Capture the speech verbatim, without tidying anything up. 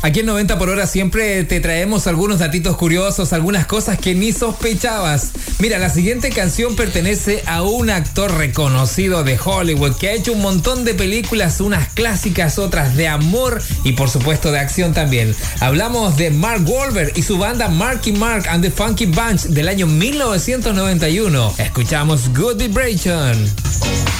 Aquí en noventa por hora siempre te traemos algunos datitos curiosos, algunas cosas que ni sospechabas. Mira, la siguiente canción pertenece a un actor reconocido de Hollywood que ha hecho un montón de películas, unas clásicas, otras de amor y por supuesto de acción también. Hablamos de Mark Wahlberg y su banda Marky Mark and the Funky Bunch del año mil novecientos noventa y uno. Escuchamos Good Vibration.